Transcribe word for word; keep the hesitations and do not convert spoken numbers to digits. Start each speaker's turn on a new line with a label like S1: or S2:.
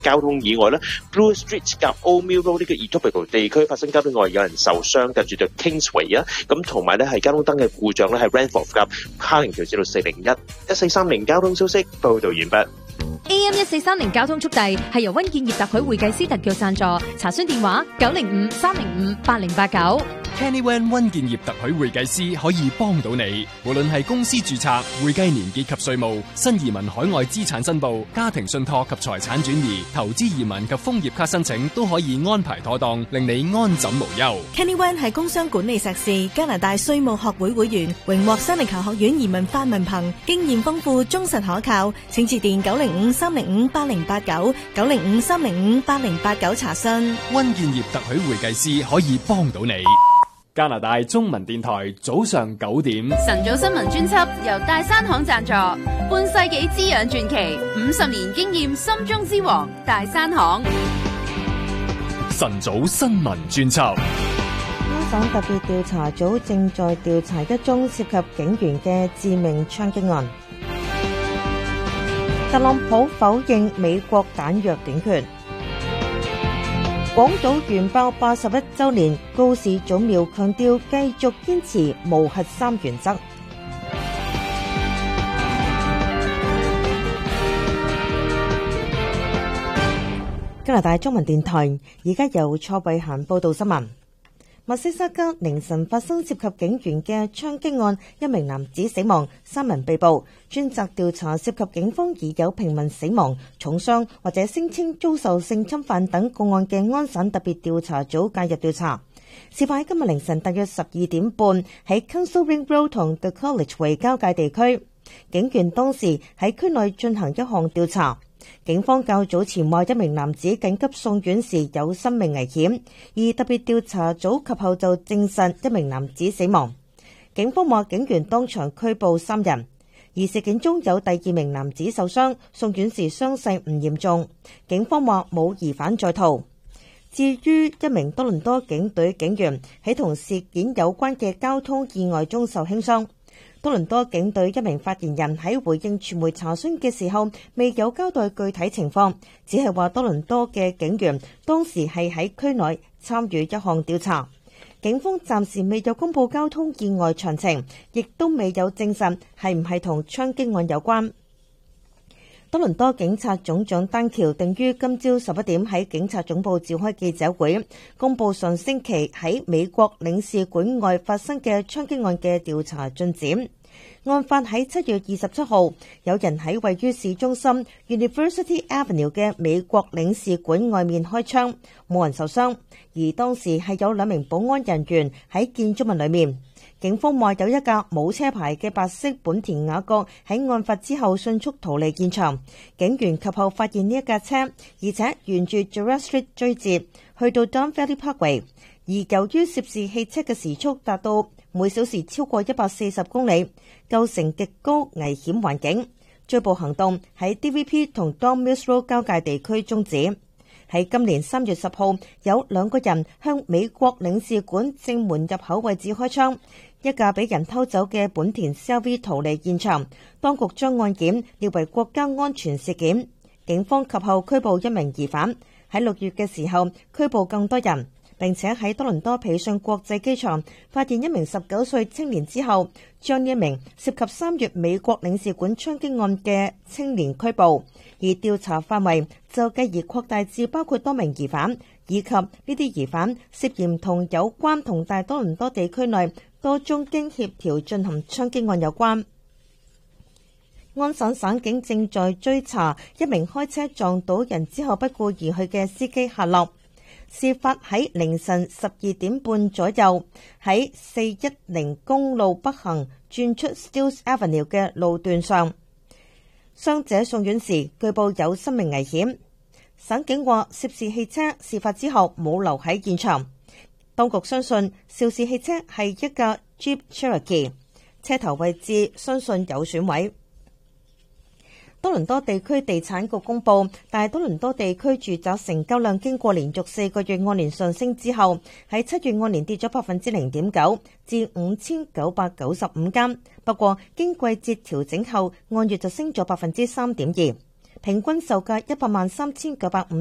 S1: 交通意外啦 ，Blue Street 夾 Old Mill Road 呢個 Etobicoke 地區發生交通意外，有人受傷，近住對 Kingsway 啊，咁同埋咧係交通燈嘅故障咧係 Ranford 夾 Carlingford 至到四零一一四三零交通消息報道完畢。
S2: A M 一四三零交通速遞係由溫建業特許會計師特約贊助，查詢電話九零五三零五八零八九。
S3: Kenny Wan 溫建業特許會計師可以幫到你，無論係公司註冊、會計年結及稅務、新移民海外資產申報、家庭信託及財產轉移、投資移民及楓葉卡申請，都可以安排妥當，令你安枕無憂。
S4: Kenny Wan 係工商管理碩士，加拿大稅務學會會員，榮獲沙力求學院移民法文憑，經驗豐富，忠實可靠。請致電九零五三零五八零八九九零五三零五八零八九查詢。
S3: 溫建業特許會計師可以幫到你。加拿大中文電台早上九點，
S5: 晨早新聞專輯由大山行贊助，半世紀滋養傳奇，五十年經驗，心中之王大山行。
S3: 晨早新聞專輯。
S6: 安省特別調查組正在調查一宗涉及警員嘅致命槍擊案。特朗普否認美國彈藥短缺。廣島原爆八十一周年，高市早苗強調繼續堅持無核三原則。加拿大中文電台而家由蔡慧嫻報道新聞。密西沙加凌晨發生涉及警員嘅槍擊案，一名男子死亡，三人被捕。專責調查涉及警方已有平民死亡、重傷或者聲稱遭受性侵犯等個案嘅安省特別調查組介入調查。事發喺今日凌晨大約十二點半，喺 Council Ring Road 同 The College Way 交界地區，警員當時喺區內進行一項調查。警方較早前話一名男子緊急送院時有生命危險，而特別調查組及後就證實一名男子死亡。警方話警員當場拘捕三人，而事件中有第二名男子受傷，送院時傷勢唔嚴重。警方話冇疑犯在逃。至於一名多倫多警隊警員喺同事件有關嘅交通意外中受輕傷。多倫多警隊一名發言人喺回應傳媒查詢嘅時候，未有交代具體情況，只係話多倫多嘅警員當時係喺區內參與一項調查。警方暫時未有公布交通意外詳情，亦都未有證實係唔係同槍擊案有關。多倫多警察總長丹橋定於今朝十一點喺警察總部召開記者會，公布上星期喺美國領事館外發生嘅槍擊案嘅調查進展。案發喺七月二十七號，有人喺位於市中心 University Avenue 嘅美國領事館外面開槍，冇人受傷，而當時係有兩名保安人員喺建築物裏面。警方話有一架冇車牌嘅白色本田雅閣喺案發之後迅速逃離現場，警員及後發現呢一架車，而且沿住 Gerrard Street 追截，去到 Don Valley Parkway， 而由於涉事汽車嘅時速達到每小時超過一百四十公里，構成極高危險環境。追捕行動喺 D V P 同 Don Mills Road 交界地區終止。喺今年三月十號，有兩個人向美國領事館正門入口位置開槍，一架俾人偷走嘅本田 C R V 逃離現場，當局將案件列為國家安全事件。警方及後拘捕一名疑犯，喺六月嘅時候拘捕更多人，並且喺多倫多皮遜國際機場發現一名十九歲青年之後，將呢一名涉及三月美國領事館槍擊案嘅青年拘捕，而調查範圍就繼而擴大至包括多名疑犯，以及呢啲疑犯涉嫌同有關同大多倫多地區內多宗經協調進行槍擊案有關。安省省警正在追查一名開車撞到人之後不顧而去嘅司機夏洛。事發喺凌晨十二點半左右，喺四一零公路北行轉出 Steeles Avenue 嘅路段上，傷者送院時據報有生命危險。省警話涉事汽車事發之後冇留喺現場，當局相信肇事汽車係一架 Jeep Cherokee， 車頭位置相信有損毀。多倫多地區地產局公布，大多倫多地區住宅成交量經過連續四個月按年上升之後，喺七月按年跌咗百分之零點九，至五千九百九十五間。不過經季節調整後，按月就升咗百分之三點二。 平均售價一百萬三千九百五